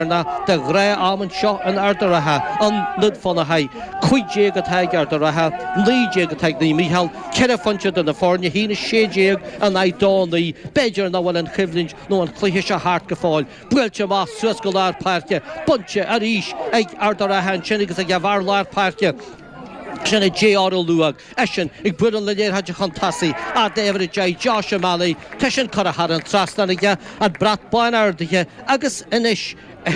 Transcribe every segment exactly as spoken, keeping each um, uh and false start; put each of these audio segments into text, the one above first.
na de gré am an seo an ardarathe an nud fanna hai chuidé go teig ardarathe lídé go teig ní Mícheál ceile fanse den na fórne hína sédéag an é dánaí beidir na bhfuil an chimlinn nó an chluiche se hart go fáil builte más suas go lár páirce bunte a ríis ag ardarathe an sin agus a gabhar lár páirce Sinna J R luag Esin ag buan le léir hadde chantasi a David J Josh O'Malley Tesin Corahar an Trastanaige an Brat Bainardige agus inis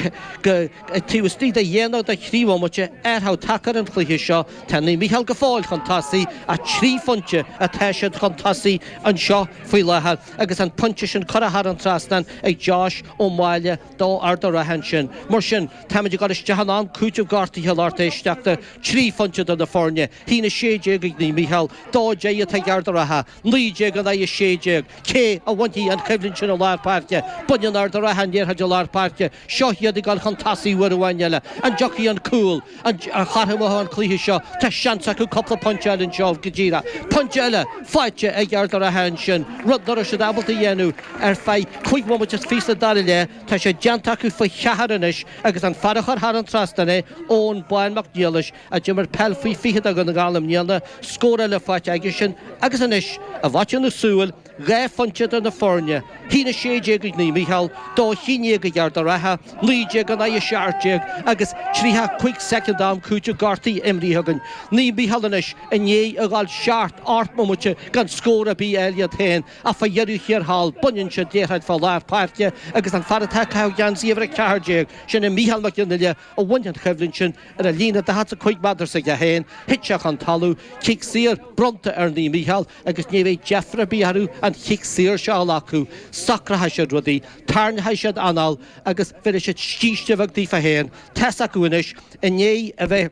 go tíostí a dhéanamh de chríomhaimete airtha takear an chluiche seo tá ní Mícheál go fáil chantasi a trí fonte a teisiad chantasi an seo faoi lethe agus an punte sin Corahar an Trastan ag Josh O'Malley dó ardarathe sin mar sin táimeid go isteach an cúteamh gartaithe láirta isteachta trí fonte don na fórne hína sédéag ag ní Mícheál dó dé a teag ardarathe lídé go é sédéag cé a bhaintí an chimlinn sin ó lár páirce buin ardarathe an déir hadde lár páirce seo hiad ag an chantasi warhainile an jockey an cool an charhamá an clíthe seo tá seansa acu coppla puncheil an seomh go ddíra puncheile fáilte ag ardarathe sin rudnar se dabalta dhéanú ar fé chuig muid físa dar le tá sé deanta acu fa chearannis agus an farachar har an Trastana ón Bainmach díalis a d mar pell faoi fiad a go na gálam níalna scóra le fáilte aige sin agus anis a bhaite na súil ré fonte na fórne hína sédé go ní Mícheál dó híine go ardarathe lídé gan é seaartéag agus tríthe chuig secondám cúte gartaí imríthegan ní Mícheálanis a né a gáil seart artmomute gan scóra bí eile tain a fa dhearú chéar hall buinn se déthaid fá lár páirce agus an farathe ceh gan síomhre ceardéag sin na Mícheál mac le ó bhain an chimlinn sin ar a lína de hat a chuig madar sa go héin hitseach an talú cic sír bronta ar ní Mícheál agus néhéh Jeffra bíharú an chic sír se acu sacrathe se rudí tarnathe sead anál agus bheidir sé stíiste bhag dí fa héin tes acuinis i né a bheith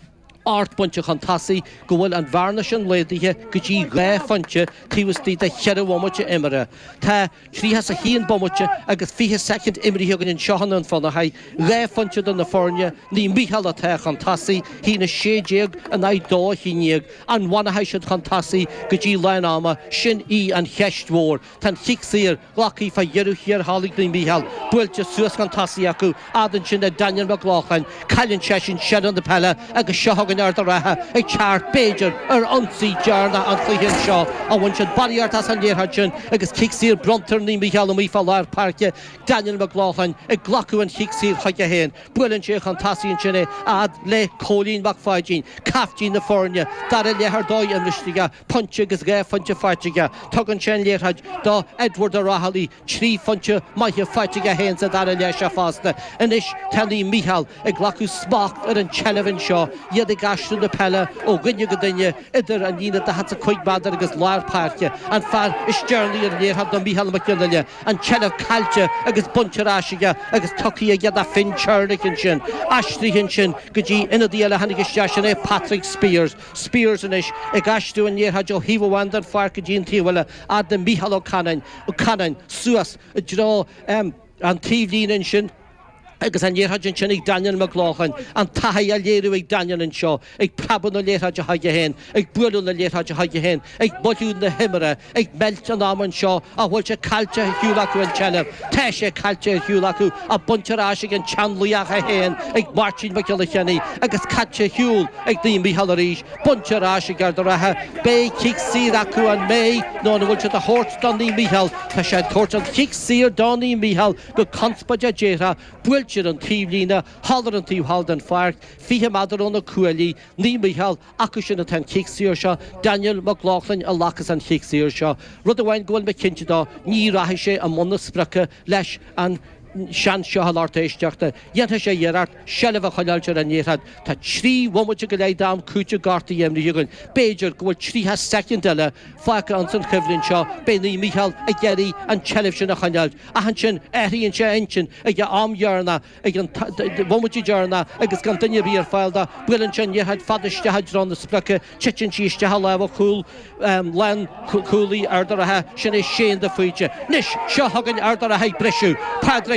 art bunte chantasi go bhfuil an bharne sin lédaithe go dtí ré fonte tíostí de cheadhhaimete imire Tá tríthe a híon bomute agus fiche second imirithegan in seohan an fanna haid ré fonte don na fórne ní Mícheál a the chantasi hína sédéag an é dó híineag an bhainethe siad chantasi go dtí leáma sin í an cheisthmór Tá chiicsaír ghlachaí fa dhearú chéar hálaigh ní Mícheál builte suas chantasi acu adan sin a Daniel McLaughlin cailann sé sin sead an de pelle agus seohagan ardarathe ag teart Beidir ar ansaí dearna an chluicheann seo a bhain sin baríartas an léirthaid sin agus chiicsaír brontar ní Mícheál a mífá lár páirce Daniel McLaughlin ag glacu an chiicsaír chuige héin builann sé chantasiíonn sinna ad le cólín macfáidín caftín na fórne dar a léthar dóid an ristiige punte agus ré fonte fáitige tugann sin léirthaid dá Edward a Rahallí trí fonte maithe fáitige héin sa dar a lé se fásta inis tá ní Mícheál ag glacu smacht ar an telehann seo iad ag gasú na pelle ó gine go duine idir an lína de hat a chuig badar agus lár páirce an fear is dearnaí ar léirtha don Mícheál mac le an teileh cailte agus bunteráisiige agus tucií a ghead a fin teirnacin sin astrihin sin go dtí ina díile hanig iste sin é Patrick Spears Spears inis ag gasú an léirtha ó híomhhain an fear go dtíon tíhile a de Mícheál ó Canain ó Canain suas i drá an tíomhlín sin agus an léirthaid sin ag Daniel McLaughlin an taithe a léirú ag Daniel an seo ag praban na léirthaid a haige héin ag buú na léirthaid a haige héin ag boú na himire ag melt an am an seo a bhfuil se cailte hiúlaú an teileh te sé cailte hiúlaú a bunteráisiigh an teanlaíocha héin ag Martin McGillichenny agus caite hiúil ag dí Mícheál a ríis bunteráisiigh ardarathe bé cic sír acu an mé nó na bhfuil se a hort don ní Mícheál tá sé tuairt an cic sír don ní Mícheál go conspaide déire built an tíomhlína hallar an tíomh hall den fearc fiche madarón cuailí ní Mícheál acu sin an chiicsaír seo Daniel McLaughlin a lachas an chiicsaír seo rud a bhain gohfuil me cinnte dá ní raithe sé an mna spracha leis an sean seo láirta isteachta dhéanta sé dhearart sellh choileiltear an néad tá trí bhaimete go léad dám cúte gartaí imríthegann Beidir go bhfuil tríthe second eile fáice an san chimlinn seo bé ní Mícheál a geirí an teileh sin a choileil a han sin éiríonn sé intin ag an amhearna ag an bhaimete dearna agus gan duine bí ar fáilda builann sin dhearthaid fadaisteid rán na spracha titin sí istethe leh chúil len cúlaí ardarathe sin é sé de faoite. Nis seo hagann ardarathe breisiú Padraig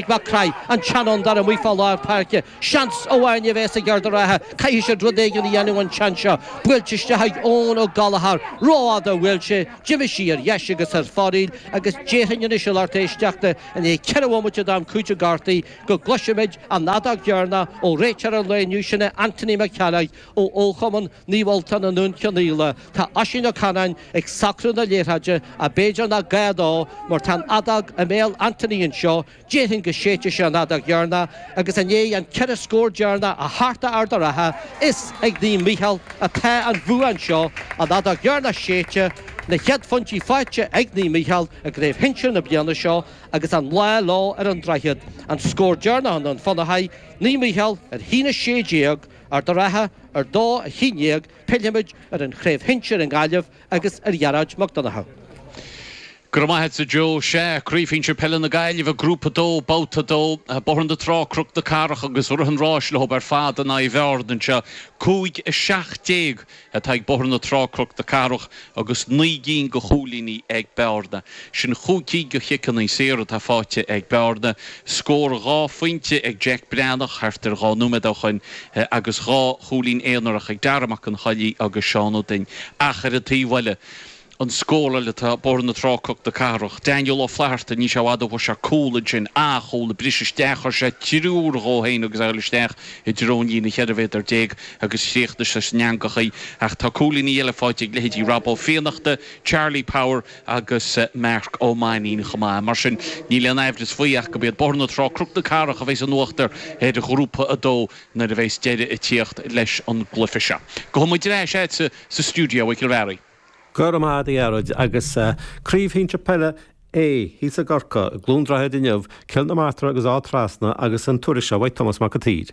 Craig McCray an Shannon dar an Wifal Law Parke Chance Owain Yevesa Gardaraha Kaisha Drodegan Yanuan Chansha Wilchiste Hag Own O Galahar Roada Wilche Jimmy Shear Yashigas has Fodil agus Jehan Initial Artish Jacta and a Kerawamachadam Kucha Garty go Glushamage and Nadag Yarna O Rachel Lane Yushina Anthony McCallagh O Olcommon Niwalton and Nuncanila Ta Ashina Canan ex Sacruna Leraja a Bejana Gado Mortan Adag Emil Anthony and Shaw Jehan Gashetisha and Adag Yarna agus an ye and Kera Score Yarna a Harta Ardaraha is Egdi Michal a Ta and Vuan Shaw and Adag Yarna Shetia na chead funchi fáilte Egni Michal a gréibh hinse na bliana seo agus an lá lá ar an draichead an scór dearna an an fanna haid ní Michal ar hína sé déag ar do ratha ar dó a hínéag pilimiid ar an chréibh hinse an gáileh agus ar dhearad Macdonacha. Gramahed sa Joe sé crífinn se pelle na gailh a grúpa dó bouta dó bohan de trá cruk de carach agus ruhan ráis le hob ar fada na I bheardan se cúig a seach déag a taig bohan na trá cruk de carach agus nígin go chúlíní ag bearda. Sin chúcí go chican í séra tá fáte ag bearda scór rá fointe ag Jack Branach hartar rá numedachain agus rá chúlín éanarach ag daramach an chalí agus seánú dain achar a tíhile. An scóla le tá borna trácach de carach. Daniel O'Flaherty ní seáda bh se cólagin a chola brise stechar se tíúr róhéin agus eile stech I dróní na cheadhhéid ar déag agus séachta se sneangachaí ach tá cólíní eile fáitig lehéidí Rabó Féanachta, Charlie Power agus uh, Mark O'Mahony chamá. Mar sin ní le naimhdas faoach go bead borna trácach de carach a bheits an nuachtar héad a grúpa a dó na a bheits deide i tíocht leis an glufiise. Go muid réis éid sa, sa stúdio i Kilrary. Gurmad Yarod agus críomh hinse pelle é hís a gorca glúndrahead inmh ceil na mátra agus átrasna agus an tuaise bhaid Thomas Macatíd.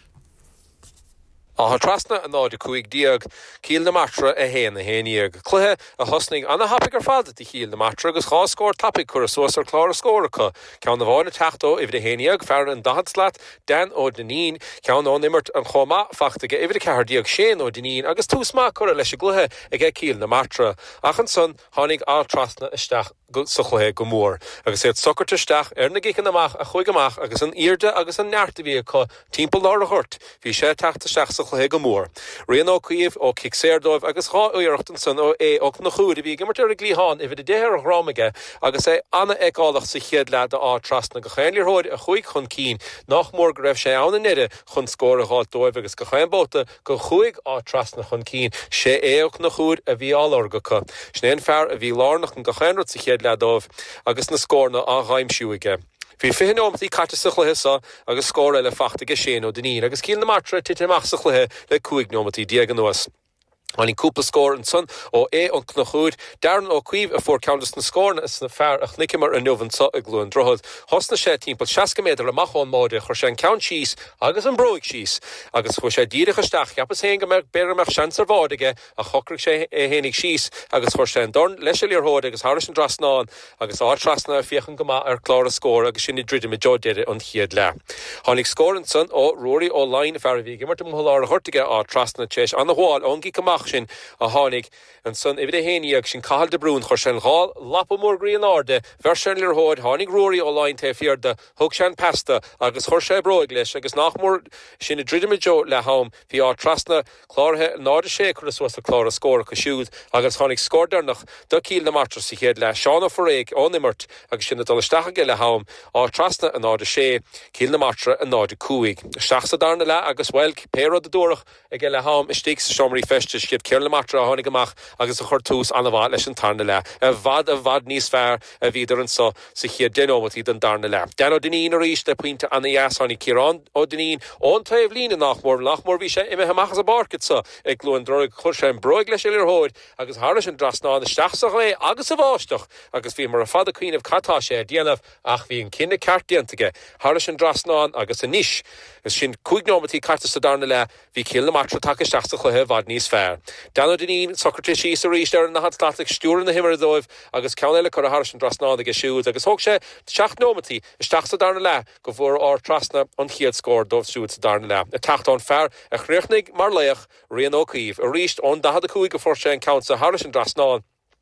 A trasna an áide cuaig diag cíl na matra a héana a héanaíag. Cluthe a hosnig anna hapig ar fada di cíl na matra agus chá scór tapig chur a suas ar chlár a scóracha. Ceann na bháinna teachtó ifh de héanaíag fear an dahadslat Dan ó Danín ceann ó nimmert an chomá fachtaige ifh de cehar diag séan ó Danín agus túsma chur a leis a gluthe ag é cíl na matra. Ach an son tháinig á trasna isteach sa chluthe go mór. Agus éad socarta isteach ar na gican amach a chuig amach agus an irde agus an nearta bhí chu timppla lá a churt. Bhí sé teachta isteach chuthe go mór. Rian ó cuíomh ó cic séardóibh agus chá uireachtan san ó é ó na chúd a bhí gimmart ar a glíháin ifh de déir a rámaige agus é anna eálaach sa chiad lead á trasna go chéanlíorthóid a chuig chun cín nach mór go raibh sé anna nide chun scór a háil dóibh agus go chéanbóta go chuig á trasna chun cín sé é ó na chúd a bhí álargacha. Snéan fearr a bhí lánach an go chéanrad sa chiad leadóibh agus na scórna á ghaimsiúige. Bhí fihin ómtaí caite sa chluthesa agus scór eile fachtaige séan ó Danín agus cíl na matra tiiteach sa chluthe le cuaig nómatí déag an nuas. An in cúpla scór an son ó é an cnachúd Darren ó cuimh a fór ceantas na scórna is na fearr ach nicimar a nuhan sa a glúin drohad. Thosna sé timppla seaca méadar amachán móide chuir sé an ceann síos agus an bróig síos agus chuir sé dírecha isteach ceapas héin go bearach seans ar bhádaige a chocraigh sé hénig síos agus chuir sé an dorn leis a líorthóid agus háris an drasnáin agus á trasna a fiochan go ar chlár a scór agus sin dridim i dó deire an chiad le. Tháinig scór an son ó Rory O'Lain fear a bhí gimmart am tholáir a chortaige á trasna téis an na bháil ón gí amach sin a tháinig an son ifh de héanaíag sin cathal de brún chuir sin gháil lappa mór gríon áde bhar sin líorthóid tháinig Rory O'Lain té fiorda thug sé pasta agus chuir sé bróig leis agus nach mór sin na dridim i dó le ham bhí á trasna chlárthe náda sé chur suas a chlár a scór go siúd agus tháinig scórdernach do cíl na matra sa chéad le seán ó foréig ó nimmert agus sin na dolisteach le ham á trasna a náda sé cíl na matra a náda cúig. Seach sa darna le agus bhfuil péra de dúrach ag le ham istíigh sa seomraí feste siad ceir matra a tháinig amach agus a chuirtús anna bhá leis an tarna le. A bhd a bhd níos fearr a bhíidir an so sa chiad denómatí den darna le. Dan ó Danín a ríist le puinte anna dheas tháinig Ciarán ó Danín ón taobh lína nachmór nachmór bhí sé imime amachchas a barcad sa ag glúin droig chuir sé an broig leis líorthóid agus háris an drasná na steachsach lé agus a bháisteach agus bhí mar a fada cuioineh catá sé déanamh ach bhí an cinenne ceart déantaige háris an drasnáin agus a níis is sin cúig nómatí carta sa darna le bhí cíl na matra take steachsach chuthe bhd níos fearr. Dan ó Danín Socrates síos a ríist ar na hadslaach stúr na himar dóibh agus ceann eile chur a háris an drasná ag siúd agus thug sé seach nómatí isteach sa darna le go bhfuair á trasna an chiad scór dómh siúd sa darna le. A teachtán fearr a chríochnig mar léach rian ó cuimh a ríist ón dahad a cúig go fór sé an count sa háris an drasnáin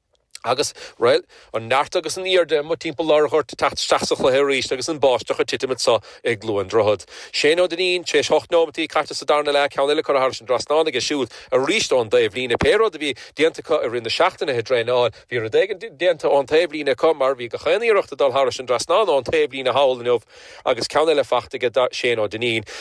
agus réil an neart agus an íorde mo timp láhart tachtach lehééis agus an báisteach a tiimiid sa ag glúan drohad. sé ó den sé hochtnómatí carta sa darna le ceanile chu an drasnána a siúd a ríán da bhlína péro a bhí déantacha a rinne seachtainna he dréáil hí a dgan déanta an tablína comar hí go chéíireachta dal Har an drasnána an tablína hálainmh agus ceanile fachta sé ó den